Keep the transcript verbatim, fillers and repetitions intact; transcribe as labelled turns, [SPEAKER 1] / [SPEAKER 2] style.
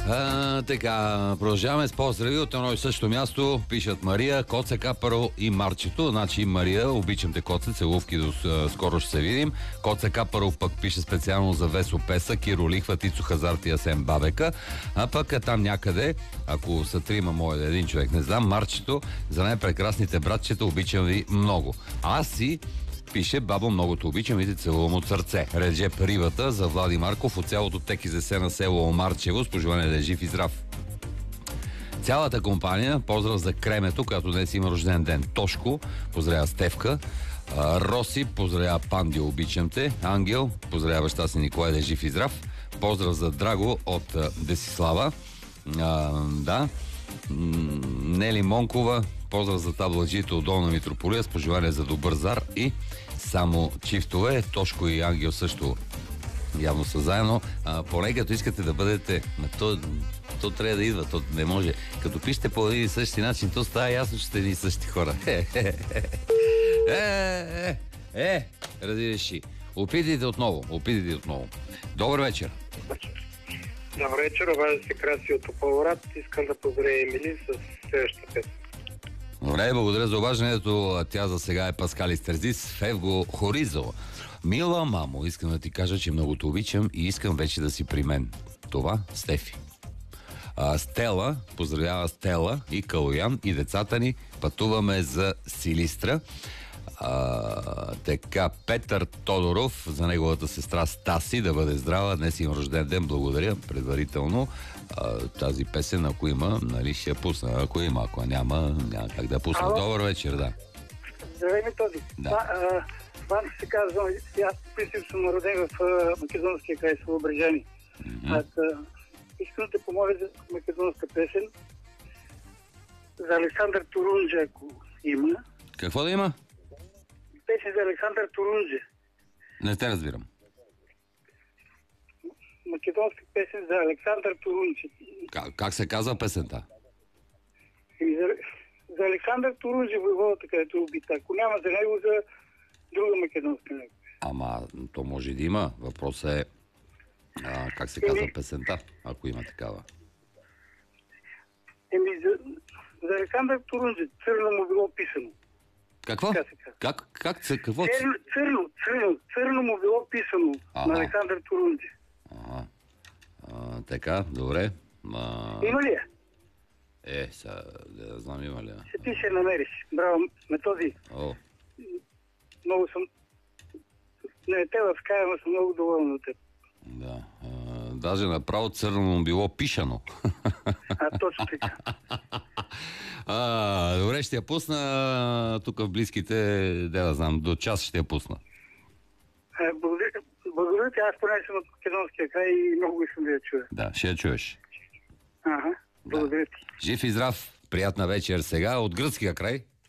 [SPEAKER 1] А, така, продължаваме с поздрави от едно и също място. Пишат Мария, Коце Капаро и Марчето. Значи Мария, обичам те, Коце, целувки, до а, скоро ще се видим. Коце Капаро пък пише специално за Весо Песа, Киро Лихва, Тицо Хазарт и Асен Бабека. А пък там някъде, ако са трима, може един човек, не знам, Марчето, за най-прекрасните братчета, обичам ви много. Аз си пише: бабо, много те обичам и те целувам от сърце. Реджеп Рибата за Влади Марков от цялото ТКЗС на село Омарчево, с пожелание да е жив и здрав. Цялата компания, поздрав за Кремето, която днес има рожден ден. Тошко, поздравя Стевка. А, Роси, поздравя Панди, обичам те. Ангел, поздравя баща си Николай да е жив и здрав. Поздрав за Драго от а, Десислава. А, да. М- Нели Монкова, поздрав за табладжито от Долна Митрополия, с пожелание за добър зар и само чифтове. Тошко и Ангел също явно са заедно. А, поне като искате да бъдете... Ма то, то трябва да идва, то не може. Като пишете по един и същи начин, то става ясно, че сте ни същи хора. Е, е, е, е, разбираш. Опитайте отново, опитайте отново. Добър вечер.
[SPEAKER 2] Добър вечер, обажда се Краси от Тополград. Искам да поздравя Емили с следващата песен.
[SPEAKER 1] Добре, благодаря за обаждането. Тя за сега е Паскали Стерзис в Евго Хоризо. Мила мамо, искам да ти кажа, че много те обичам и искам вече да си при мен. Това Стефи. А, Стела, поздравява Стела и Калоян и децата ни. Пътуваме за Силистра. А, така, Петър Тодоров за неговата сестра Стаси, да бъде здрава. Днес има рожден ден, благодаря предварително. А, тази песен, ако има, нали, ще я пусна. Ако има, ако няма, няма как да пусна.
[SPEAKER 2] Ало?
[SPEAKER 1] Добър вечер, да.
[SPEAKER 2] Здравей ми, Тоди.
[SPEAKER 1] Да.
[SPEAKER 2] А, Ван се казвам, аз принцип съм роден в а, македонския край, в Обрежани.
[SPEAKER 1] Mm-hmm.
[SPEAKER 2] Аз а, искам да те помоля за македонска песен за Александър Турунджи, ако има.
[SPEAKER 1] Какво да има?
[SPEAKER 2] Песен за Александър Турунджи.
[SPEAKER 1] Не те разбирам.
[SPEAKER 2] Македонска песен за Александър Турунджи.
[SPEAKER 1] Как, как се казва песента?
[SPEAKER 2] И за, за Александър Турунджи, войводата, където е убит. Ако няма за него, за друга македонска него.
[SPEAKER 1] Ама, то може да има. Въпросът е а, как се казва песента, ако има такава.
[SPEAKER 2] Еми, за, за Александър Турунджи църно му било писано.
[SPEAKER 1] Какво?
[SPEAKER 2] Така се казва.
[SPEAKER 1] Как, как се, какво?
[SPEAKER 2] Църно, църно, църно, църно му било писано
[SPEAKER 1] Ага.
[SPEAKER 2] на Александър Турунджи.
[SPEAKER 1] Ага. А, така, добре. А...
[SPEAKER 2] Има ли я?
[SPEAKER 1] Е, сега, да знам има ли.
[SPEAKER 2] Ще ти ще намериш. Браво, Методи.
[SPEAKER 1] О,
[SPEAKER 2] Много съм... Не, те в Ская, но съм много доволен от теб.
[SPEAKER 1] да. А, даже направо църно му било пишано.
[SPEAKER 2] А, точно така.
[SPEAKER 1] А, добре, ще я пусна тук в близките, де да знам, до час ще я пусна.
[SPEAKER 2] А, благодаря, благодаря ти, аз поне съм от македонския край и много искам да я чуя.
[SPEAKER 1] Да, ще я чуеш.
[SPEAKER 2] Ага, благодаря ти.
[SPEAKER 1] Жив и здрав, приятна вечер сега от гръцкия край.